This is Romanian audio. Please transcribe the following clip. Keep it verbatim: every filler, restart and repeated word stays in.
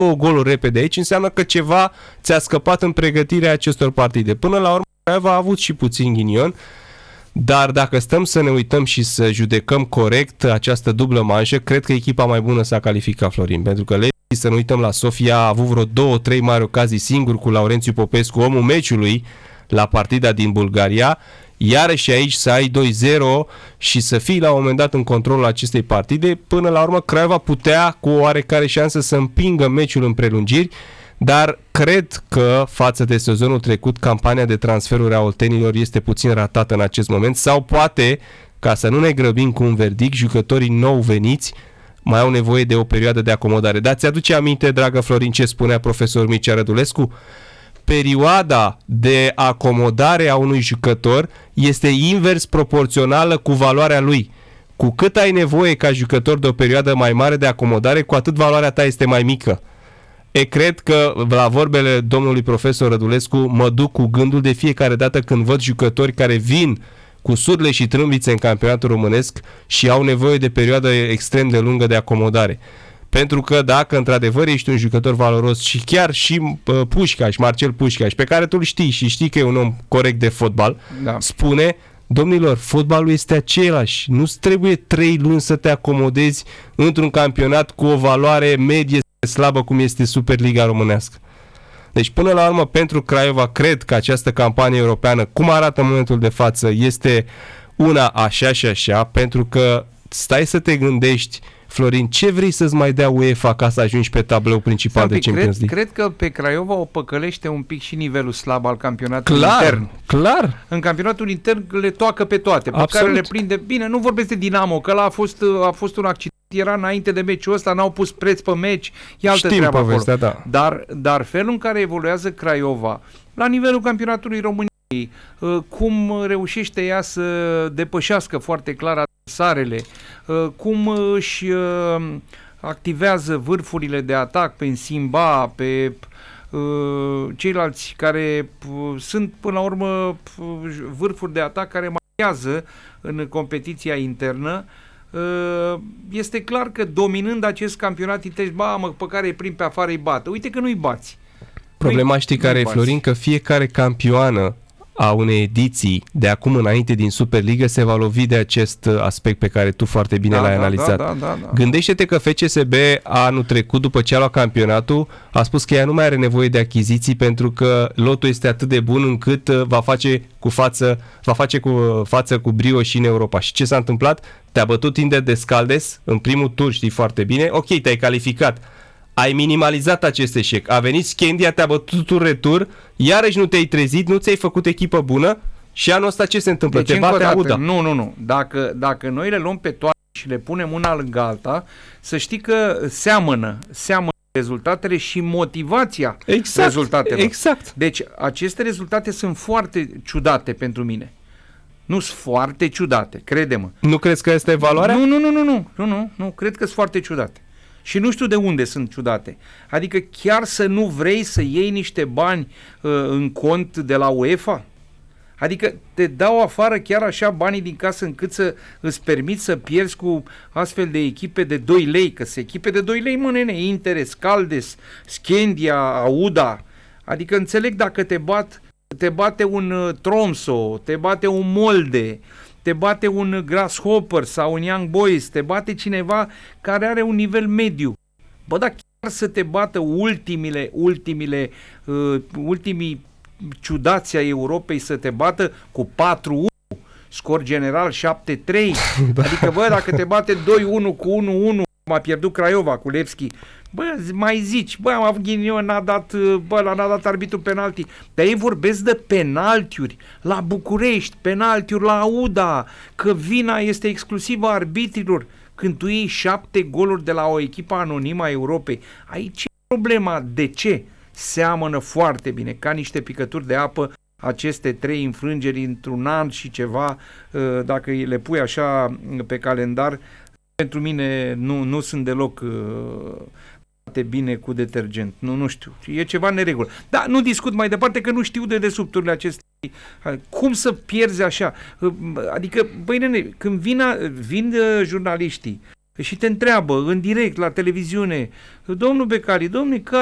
două goluri repede aici, înseamnă că ceva ți-a scăpat în pregătirea acestor partide. Până la urmă, Craiova a avut și puțin ghinion, dar dacă stăm să ne uităm și să judecăm corect această dublă manșă, cred că echipa mai bună s-a calificat, Florin, pentru că Levski, să nu uităm la Sofia, a avut vreo două, trei mari ocazii singur cu Laurențiu Popescu, omul meciului la partida din Bulgaria, iarăși aici să ai doi zero și să fii la un moment dat în controlul acestei partide, până la urmă Craiova putea cu o oarecare șansă să împingă meciul în prelungiri, dar cred că față de sezonul trecut campania de transferuri a oltenilor este puțin ratată în acest moment sau poate, ca să nu ne grăbim cu un verdict, jucătorii nou veniți mai au nevoie de o perioadă de acomodare. Dar ți-aduce aminte, dragă Florin, ce spunea profesor Mircea Rădulescu? Perioada de acomodare a unui jucător este invers proporțională cu valoarea lui. Cu cât ai nevoie ca jucător de o perioadă mai mare de acomodare, cu atât valoarea ta este mai mică. E, cred că la vorbele domnului profesor Rădulescu mă duc cu gândul de fiecare dată când văd jucători care vin cu surle și trâmbițe în campionatul românesc și au nevoie de perioadă extrem de lungă de acomodare. Pentru că dacă într-adevăr ești un jucător valoros și chiar și uh, Pușcaș, Marcel Pușcaș, pe care tu îl știi și știi că e un om corect de fotbal, da, spune, domnilor, fotbalul este același, nu-ți trebuie trei luni să te acomodezi într-un campionat cu o valoare medie slabă cum este Superliga românească. Deci până la urmă pentru Craiova cred că această campanie europeană, cum arată în momentul de față, este una așa și așa, pentru că stai să te gândești, Florin, ce vrei să-ți mai dea UEFA ca să ajungi pe tablou principal de Champions League? Cred, cred că pe Craiova o păcălește un pic și nivelul slab al campionatului clar, intern. Clar, În campionatul intern le toacă pe toate, pe absolut, care le prinde. Bine, nu vorbesc de Dinamo, că ăla a fost, a fost un accident, era înainte de meciul ăsta, n-au pus preț pe meci, e altă știm treabă povestea, acolo. Da. Dar, dar felul în care evoluează Craiova, la nivelul campionatului României, cum reușește ea să depășească foarte clar adversarele, cum își activează vârfurile de atac pe Simba, pe ceilalți care sunt până la urmă vârfuri de atac care marchează în competiția internă, este clar că dominând acest campionat intern, ba, mă, pe care îi prind pe afară îi bată. Uite că nu-i bați. Problema știi care e, Florin? Că fiecare campioană a unei ediții de acum înainte din Superliga se va lovi de acest aspect pe care tu foarte bine da, l-ai da, analizat. Da, da, da, da. Gândește-te că F C S B anul trecut, după ce a luat campionatul, a spus că ea nu mai are nevoie de achiziții pentru că lotul este atât de bun încât va face cu față, va face cu față cu brio și în Europa. Și ce s-a întâmplat? Te-a bătut Inter de Scaldes în primul tur, știi foarte bine. Ok, te-ai calificat. Ai minimalizat acest eșec. A venit Scandia, te-a bătut un retur, iarăși nu te-ai trezit, nu ți-ai făcut echipă bună și anul ăsta ce se întâmplă? Deci, te bate Auda. Nu, nu, nu. Dacă, dacă noi le luăm pe toate și le punem una lângă alta, să știi că seamănă, seamănă rezultatele și motivația exact, rezultatelor. Exact. Deci aceste rezultate sunt foarte ciudate pentru mine. Nu sunt foarte ciudate, crede-mă. Nu crezi că asta e valoarea? Nu, nu, nu, nu, nu, nu, nu, nu, cred că sunt foarte ciudate. Și nu știu de unde sunt ciudate. Adică chiar să nu vrei să iei niște bani uh, în cont de la UEFA? Adică te dau afară chiar așa banii din casă încât să îți permiți să pierzi cu astfel de echipe de doi lei, că se echipe de doi lei, mă nene, Inter, Scaldes, Scandia, Auda. Adică înțeleg dacă te bat, te bate un uh, Tromso, te bate un Molde, te bate un Grasshopper sau un Young Boys, te bate cineva care are un nivel mediu. Bă, dar chiar să te bată ultimile, ultimile, uh, ultimii ciudați ai Europei să te bată cu patru unu, scor general șapte trei, da. Adică, bă, dacă te bate doi unu cu unu unu, m-a pierdut Craiova cu Levski, bă, mai zici, bă, am avut ghinion, n-a dat, bă, n-a dat arbitru penalti, dar ei vorbesc de penaltiuri la București, penaltiuri la Auda, că vina este exclusivă a arbitrilor. Când tu iei șapte goluri de la o echipă anonimă a Europei, aici e problema. De ce? Seamănă foarte bine, ca niște picături de apă, aceste trei înfrângeri într-un an și ceva, dacă le pui așa pe calendar, pentru mine nu, nu sunt deloc uh, bine cu detergent. Nu, nu știu. E ceva în neregulă. Dar nu discut mai departe că nu știu de desubturile acestei. Cum să pierzi așa? Adică, băi nene, când vin, vin uh, jurnaliștii Și te întreabă în direct la televiziune, domnul Becali, domnule,